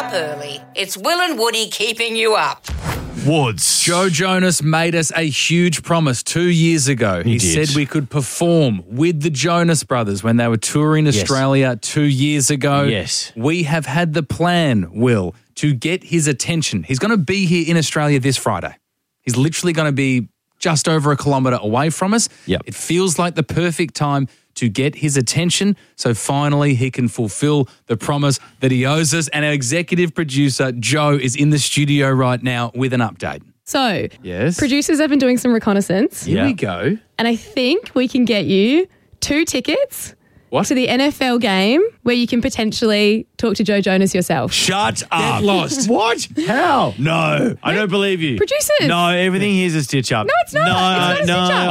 up early. It's Will and Woody keeping you up. Woods. Joe Jonas made us a huge promise 2 years ago. He did. said we could perform with the Jonas Brothers when they were touring Australia 2 years ago. Yes. We have had the plan, Will, to get his attention. He's going to be here in Australia this Friday. He's literally going to be just over a kilometre away from us. Yep. It feels like the perfect time to get his attention, so finally he can fulfill the promise that he owes us. And our executive producer, Joe, is in the studio right now with an update. So, Yes. producers have been doing some reconnaissance, Here we go. and I think we can get you 2 tickets What? to the NFL game where you can potentially talk to Joe Jonas yourself. Shut up. lost. What? How? No, I don't believe you. Producers. No, everything here's a stitch up. No, it's not. It's not a stitch up.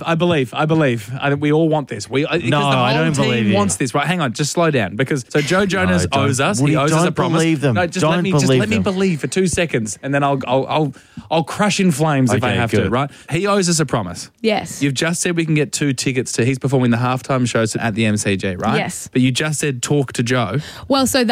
I believe. We all want this. No, I don't believe you. wants this, right? Hang on, just slow down. Because so Joe Jonas don't- owes us. Woody, He owes us a don't promise. believe them. No, just Don't let me believe them. believe for 2 seconds, and then I'll crush in flames if I Okay, have to. good. Right? He owes us a promise. Yes. You've just said we can get 2 tickets to. He's performing the halftime shows at the MCG, right? Yes. But you just said talk to Joe. Well, so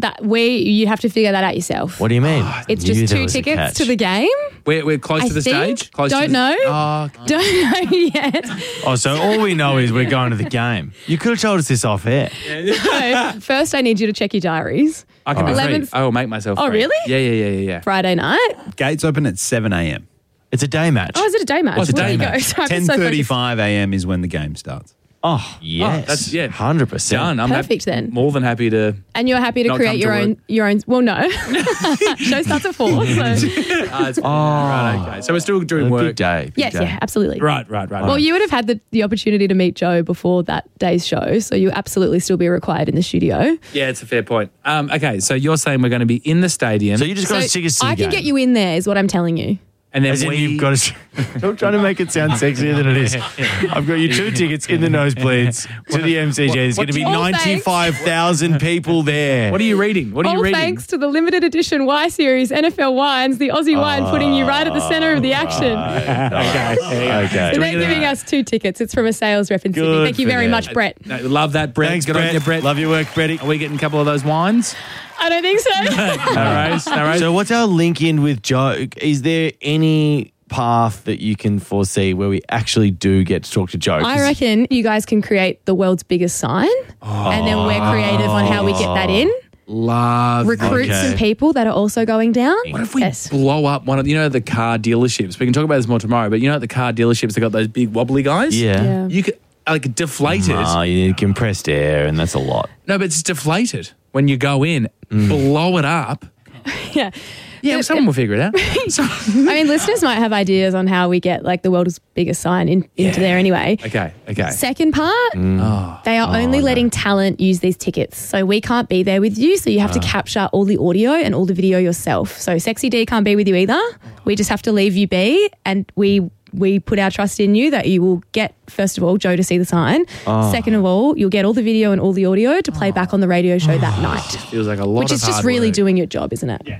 you have to figure that out yourself. What do you mean? It's Knew just there 2 was a tickets catch. to the game. We're close I to the think. stage. Close Don't to the, know. Oh, Don't know yet. Oh, so all we know is we're going to the game. You could have told us this off air. So, first, I need you to check your diaries. I can be free. 11th I will make myself Oh, free. really? Yeah. Friday night. Gates open at 7 a.m. It's a day match. Oh, is it a day match? Oh, it's a Where day do you go? match. Sorry, I'm so focused. 10:35 a.m. is when the game starts. Oh, yes. that's- yeah. 100%. Done. I'm Perfect then. more than happy to. And you're happy to Not create come to your own. Well, no. Show starts at 4. So. Right, okay. So we're still doing A work. big day. big Yes, day. yeah, absolutely. Right. Well, you would have had the opportunity to meet Joe before that day's show, so you'll absolutely still be required in the studio. Yeah, it's a fair point. Okay, so you're saying we're going to be in the stadium, So you just got to tickets to the I game. can get you in there, is what I'm telling you. and then As in you've got to... Don't try to make it sound sexier than it is. I've got you 2 tickets in the nosebleeds to the MCG. There's going to be All thanks. 95,000 people there. What are you reading? What are you All reading? thanks to the limited edition Y Series NFL Wines, the Aussie wine putting you right at the centre of the action. Okay. So they're giving us 2 tickets. It's from a sales rep in Sydney. Good Thank you for very them. much, Brett. No, love that, Brett. Thanks, Good on Brett. you, Brett. Love your work, Bretty. Are we getting a couple of those wines? I don't think so. No worries. So what's our link in with Joe? Is there any path that you can foresee where we actually do get to talk to Joe? 'Cause I reckon you guys can create the world's biggest sign, and then we're creative on how we get that in. Love. Recruit Okay. some people that are also going down. What if we Yes. blow up one of the car dealerships? We can talk about this more tomorrow, but at the car dealerships, they got those big wobbly guys. Yeah. You could deflate it. Oh, you need compressed air, and that's a lot. No, but it's deflated when you go in, blow it up. Yeah. Yeah, someone will figure it out. I mean, listeners might have ideas on how we get the world's biggest sign into there anyway. Okay. Second part, they are only letting talent use these tickets. So we can't be there with you. So you have to capture all the audio and all the video yourself. So Sexy D can't be with you either. We just have to leave you be, and we put our trust in you that you will get, first of all, Joe to see the sign. Second of all, you'll get all the video and all the audio to play back on the radio show that night. Feels like a lot Which of is just hard really work. doing your job, isn't it? Yeah.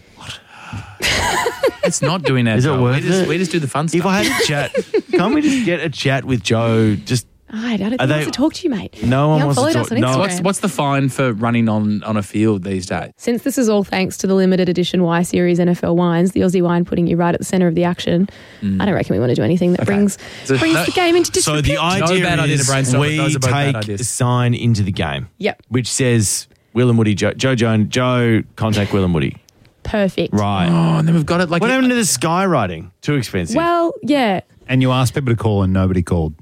It's not doing our Is it job. worth it? We just do the fun stuff. If I had a chat, can't we just get a chat with Joe? Just I don't think Are he they- wants to talk to you, mate. No one He wants to unfollowed talk- us on no. Instagram. What's the fine for running on a field these days? Since this is all thanks to the limited edition Y Series NFL wines, the Aussie wine putting you right at the centre of the action, I don't reckon we want to do anything that brings So no- the game into so disrepute. the idea bad idea to is brainstorm, but we those are both bad take ideas. a sign into the game. Yep. Which says Will and Woody, Joe contact Will and Woody. Perfect. Right. Oh, and then we've got it like. What happened to the skywriting? Too expensive. Well, yeah. And you asked people to call and nobody called.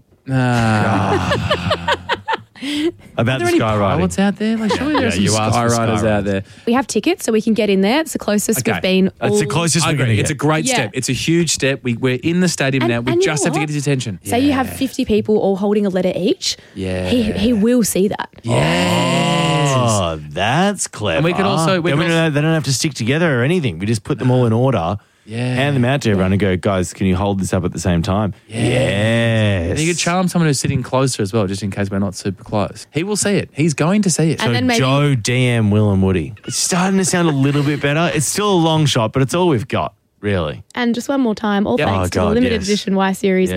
About the Any skywriting. pilots out there? Like, surely there's you some asked for skywriters out skywriters. there. We have tickets so we can get in there. It's the closest Okay. we've been. That's the closest I we're going agree. to It's get. a great Yeah. step. It's a huge step. We're in the stadium And- now. We and you just know have to what? get his attention. Say you have 50 people all holding a letter each. Yeah. He will see that. Oh, that's clever. And we could also- we Then could they don't have to stick together or anything. We just put them all in order. Yeah. Hand them out to everyone and go, guys, can you hold this up at the same time? Yes. And you could charm someone who's sitting closer as well, just in case we're not super close. He will see it. He's going to see it. And So then maybe- Joe, DM, Will and Woody. It's starting to sound a little bit better. It's still a long shot, but it's all we've got, really. And just one more time, all Yep. thanks Oh, to the God, limited yes. edition Y Series Yes.